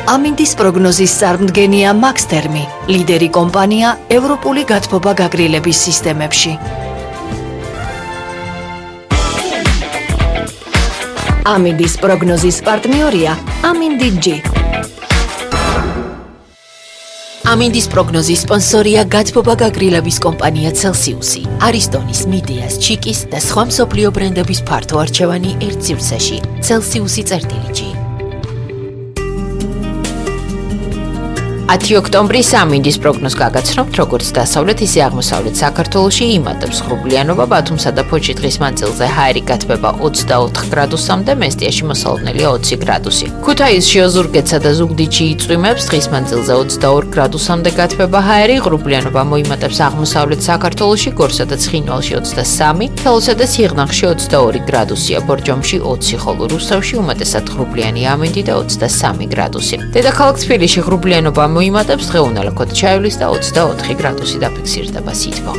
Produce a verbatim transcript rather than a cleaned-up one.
ამინდის პროგნოზის წარმდგენია მაქსთერმი, ლიდერი კომპანია ევროპული გათბობა გაგრილების სისტემებში. ამინდის პროგნოზის პარტნიორია ამინდი ჯი. ამინდის პროგნოზის სპონსორია გათბობა გაგრილების კომპანია Celsius-ი, არისტონის, მიდეას, ჩიკის და სხვა მსოფლიო ბრენდების ფართო არჩევანი ერთ სივრცეში. Celsius-ი წერტილი ჯი. ათი ოქტომბრის ამინდის პროგნოზს გაგაცნობთ, როგორც დასავლეთ, ისე აღმოსავლეთ საქართველოში იმატებს ღრუბლიანობა, ბათუმსა და ფოჩიტრის მანძილზე ჰაერი გათბება ოცდაოთხ გრადუსამდე, მესტიაში მოსალოდნელია ოცი გრადუსი. ქუთაისში, ოზურგეთსა და ზუგდიდში იწვიმებს, დღის მანძილზე ოცდაორ გრადუსამდე გათბება ჰაერი, ღრუბლიანობა მოიმატებს აღმოსავლეთ საქართველოში, გორსა და ცხინვალში ოცდასამი, თელოსა და სიღნაღში ოცდაორი გრადუსია, ბორჯომში ოცი, ხოლო რუსთავში უმეტესად ღრუბლიანი ამინდი და ოცდასამი გრადუსი. დედაქალაქ თბილისში ღრუბლიანობა მოიმატებს, დღეუნდალა ქოთჩაევლის და ოცდაოთხი გრადუსი დაფიქსირდება სითბო.